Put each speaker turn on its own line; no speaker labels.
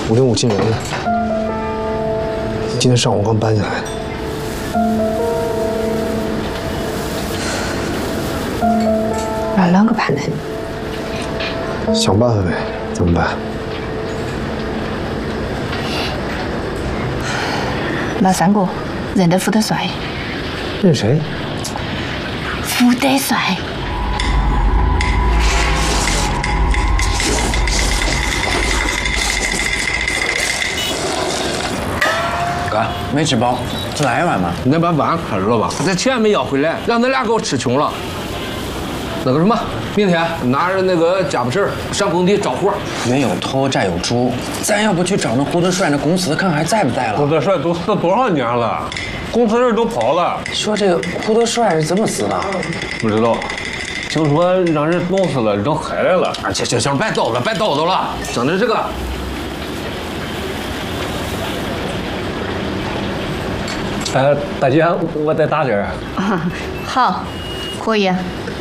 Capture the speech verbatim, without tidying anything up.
五零五进人了，今天上午刚搬进来。
哪啷个办呢？
想办法呗，怎么办？
那三哥认得福德帅。
认谁？
福德帅。
哥，没吃饱，再来一碗嘛。
你把碗开了吧，这钱没要回来，让咱俩给我吃穷了。那个什么，明天拿着那个家伙事儿上工地找活。
冤有头，债有主，咱要不去找那胡德帅那公司，看还在不在了？
胡德帅都死多少年了，公司人都跑了。
说这个胡德帅是怎么死的？
不知道，听说让人弄死了，扔海里了。
啊，行行行，别叨叨，别叨叨了，整的这个。
呃，大姐，我再打点儿。
啊，好，可以啊。